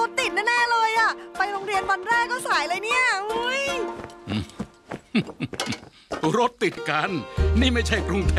ถติดแน่ๆเลยอะไปโรงเรียนวันแรกก็สายเลยเนี่ยอุ้ยรถติดกันนี่ไม่ใช่กรุงเท